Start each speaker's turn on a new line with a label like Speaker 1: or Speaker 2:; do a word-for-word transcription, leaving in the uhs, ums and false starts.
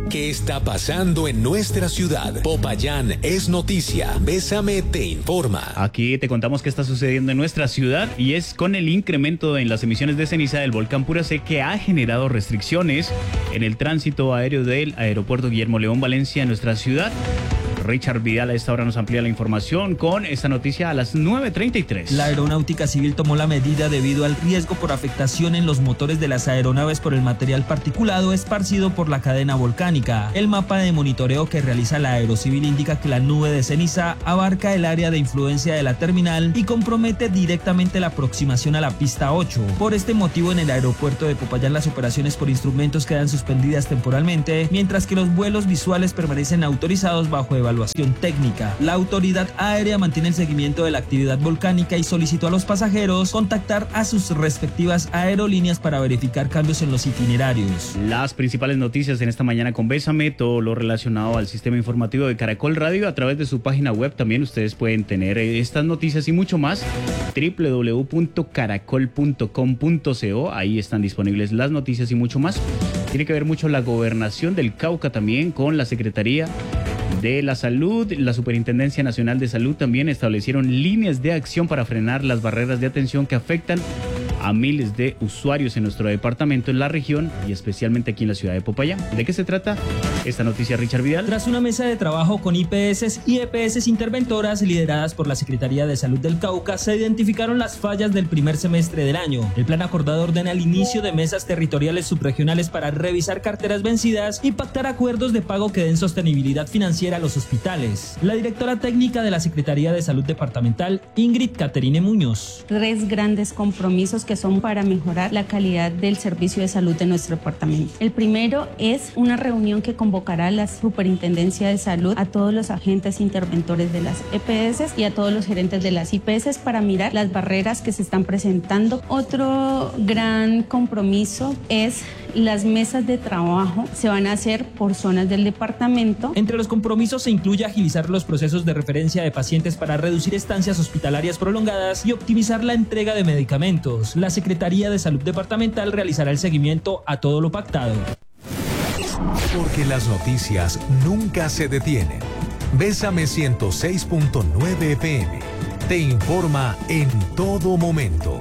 Speaker 1: ¿Qué está pasando en nuestra ciudad? Popayán es noticia. Bésame te informa.
Speaker 2: Aquí te contamos qué está sucediendo en nuestra ciudad y es con el incremento en las emisiones de ceniza del volcán Puracé que ha generado restricciones en el tránsito aéreo del aeropuerto Guillermo León Valencia en nuestra ciudad. Richard Vidal a esta hora nos amplía la información con esta noticia a las nueve treinta y tres.
Speaker 3: La Aeronáutica Civil tomó la medida debido al riesgo por afectación en los motores de las aeronaves por el material particulado esparcido por la cadena volcánica. El mapa de monitoreo que realiza la Aerocivil indica que la nube de ceniza abarca el área de influencia de la terminal y compromete directamente la aproximación a la pista ocho. Por este motivo, en el aeropuerto de Popayán las operaciones por instrumentos quedan suspendidas temporalmente, mientras que los vuelos visuales permanecen autorizados bajo evaluación técnica. La autoridad aérea mantiene el seguimiento de la actividad volcánica y solicitó a los pasajeros contactar a sus respectivas aerolíneas para verificar cambios en los itinerarios.
Speaker 2: Las principales noticias en esta mañana con Bésame, todo lo relacionado al sistema informativo de Caracol Radio a través de su página web. También ustedes pueden tener estas noticias y mucho más. doble u doble u doble u punto caracol punto com punto co. Ahí están disponibles las noticias y mucho más. Tiene que ver mucho la gobernación del Cauca también con la Secretaría de la Salud. La Superintendencia Nacional de Salud también establecieron líneas de acción para frenar las barreras de atención que afectan a miles de usuarios en nuestro departamento, en la región y especialmente aquí en la ciudad de Popayán. ¿De qué se trata esta noticia, Richard Vidal?
Speaker 3: Tras una mesa de trabajo con I P S y E P S interventoras lideradas por la Secretaría de Salud del Cauca, se identificaron las fallas del primer semestre del año. El plan acordado ordena el inicio de mesas territoriales subregionales para revisar carteras vencidas y pactar acuerdos de pago que den sostenibilidad financiera a los hospitales. La directora técnica de la Secretaría de Salud Departamental, Ingrid Caterine Muñoz.
Speaker 4: Tres grandes compromisos que son para mejorar la calidad del servicio de salud de nuestro departamento. El primero es una reunión que convocará la Superintendencia de Salud a todos los agentes interventores de las E P S y a todos los gerentes de las I P S para mirar las barreras que se están presentando. Otro gran compromiso es las mesas de trabajo se van a hacer por zonas del departamento.
Speaker 3: Entre los compromisos se incluye agilizar los procesos de referencia de pacientes para reducir estancias hospitalarias prolongadas y optimizar la entrega de medicamentos. La Secretaría de Salud Departamental realizará el seguimiento a todo lo pactado.
Speaker 1: Porque las noticias nunca se detienen. Bésame ciento seis punto nueve F M te informa en todo momento.